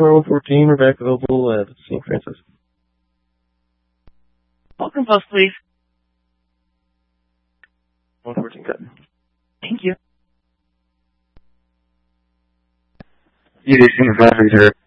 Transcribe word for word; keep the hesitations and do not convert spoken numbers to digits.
Tower one fourteen, we're back available at Saint Francis. Welcome post, please. one fourteen, cut. Thank you. U D C traffic here.